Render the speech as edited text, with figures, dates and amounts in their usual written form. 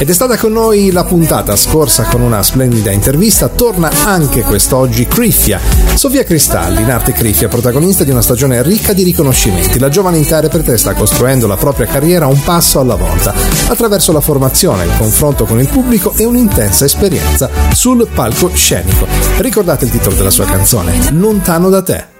Ed è stata con noi la puntata scorsa con una splendida intervista. Torna anche quest'oggi Criffia, Sofia Cristalli, in arte Criffia, protagonista di una stagione ricca di riconoscimenti. La giovane interprete sta costruendo la propria carriera un passo alla volta, attraverso la formazione, il confronto con il pubblico e un'intensa esperienza sul palcoscenico. Ricordate il titolo della sua canzone, Lontano da te.